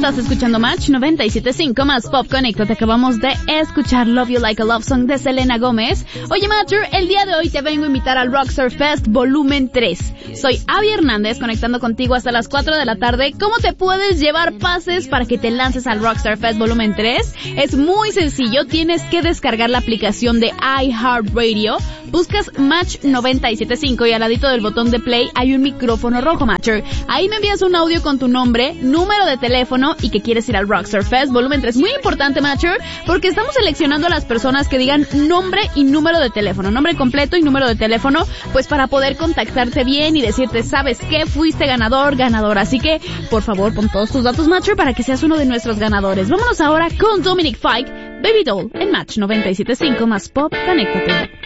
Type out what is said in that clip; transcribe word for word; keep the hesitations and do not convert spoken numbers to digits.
Estás escuchando Match noventa y siete punto cinco más Pop Connecto. Te acabamos de escuchar Love You Like a Love Song de Selena Gómez. Oye, Matcher, el día de hoy te vengo a invitar al Rockstar Fest Volumen tres. Soy Abby Hernández, conectando contigo hasta las cuatro de la tarde. ¿Cómo te puedes llevar pases para que te lances al Rockstar Fest Volumen tres? Es muy sencillo. Tienes que descargar la aplicación de iHeartRadio. Buscas Match noventa y siete punto cinco y al ladito del botón de play hay un micrófono rojo, Matcher. Ahí me envías un audio con tu nombre, número de teléfono y que quieres ir al Rockstar Fest Volumen tres. Muy importante, Matcher, porque estamos seleccionando a las personas que digan nombre y número de teléfono, nombre completo y número de teléfono, pues para poder contactarte bien y decirte, ¿sabes qué? Fuiste ganador, ganadora. Así que, por favor, pon todos tus datos, Matcher, para que seas uno de nuestros ganadores. Vámonos ahora con Dominic Fike, Baby Doll, en Match noventa y siete punto cinco más Pop. Conéctate.